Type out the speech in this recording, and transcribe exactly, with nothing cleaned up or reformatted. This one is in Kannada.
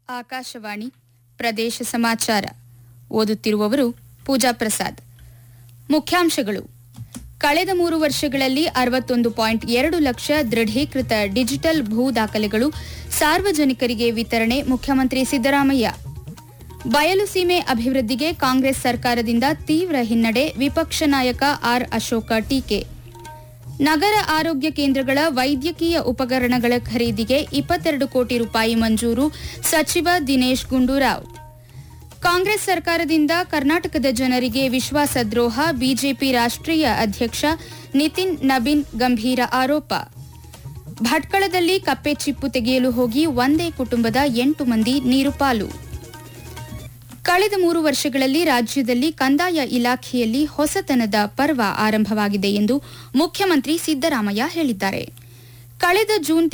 ಆಕಾಶವಾಣಿ ಪ್ರದೇಶ ಸಮಾಚಾರ ಓದುತ್ತಿರುವವರು ಪೂಜಾ ಪ್ರಸಾದ್. ಮುಖ್ಯಾಂಶಗಳು: ಕಳೆದ ಮೂರು ವರ್ಷಗಳಲ್ಲಿ ಅರವತ್ತೊಂದು ಪಾಯಿಂಟ್ ಎರಡು ಲಕ್ಷ ದೃಢೀಕೃತ ಡಿಜಿಟಲ್ ಭೂ ದಾಖಲೆಗಳು ಸಾರ್ವಜನಿಕರಿಗೆ ವಿತರಣೆ. ಮುಖ್ಯಮಂತ್ರಿ ಸಿದ್ದರಾಮಯ್ಯ. ಬಯಲು ಸೀಮೆ ಅಭಿವೃದ್ಧಿಗೆ ಕಾಂಗ್ರೆಸ್ ಸರ್ಕಾರದಿಂದ ತೀವ್ರ ಹಿನ್ನಡೆ. ವಿಪಕ್ಷ ನಾಯಕ ಆರ್ ಅಶೋಕ ಟೀಕೆ. ನಗರ ಆರೋಗ್ಯ ಕೇಂದ್ರಗಳ ವೈದ್ಯಕೀಯ ಉಪಕರಣಗಳ ಖರೀದಿಗೆ ಇಪ್ಪತ್ತೆರಡು ಕೋಟಿ ರೂಪಾಯಿ ಮಂಜೂರು. ಸಚಿವ ದಿನೇಶ್ ಗುಂಡೂರಾವ್. ಕಾಂಗ್ರೆಸ್ ಸರ್ಕಾರದಿಂದ ಕರ್ನಾಟಕದ ಜನರಿಗೆ ವಿಶ್ವಾಸದ್ರೋಹ. ಬಿಜೆಪಿ ರಾಷ್ಟ್ರೀಯ ಅಧ್ಯಕ್ಷ ನಿತಿನ್ ನಬೀನ್ ಗಂಭೀರ ಆರೋಪ. ಭಟ್ಕಳದಲ್ಲಿ ಕಪ್ಪೆ ಚಿಪ್ಪು ತೆಗೆಯಲು ಹೋಗಿ ಒಂದೇ ಕುಟುಂಬದ ಎಂಟು ಮಂದಿ ನೀರುಪಾಲು. ಕಳೆದ ಮೂರು ವರ್ಷಗಳಲ್ಲಿ ರಾಜ್ಯದಲ್ಲಿ ಕಂದಾಯ ಇಲಾಖೆಯಲ್ಲಿ ಹೊಸತನದ ಪರ್ವ ಆರಂಭವಾಗಿದೆ ಎಂದು ಮುಖ್ಯಮಂತ್ರಿ ಸಿದ್ದರಾಮಯ್ಯ ಹೇಳಿದ್ದಾರೆ. ಕಳೆದ ಜೂನ್